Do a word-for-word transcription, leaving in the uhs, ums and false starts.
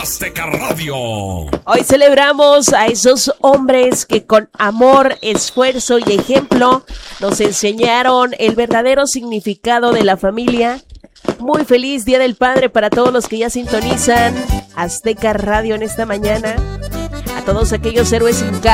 Azteca Radio. Hoy celebramos a esos hombres que con amor, esfuerzo y ejemplo nos enseñaron el verdadero significado de la familia. Muy feliz Día del Padre para todos los que ya sintonizan Azteca Radio en esta mañana. A todos aquellos héroes sin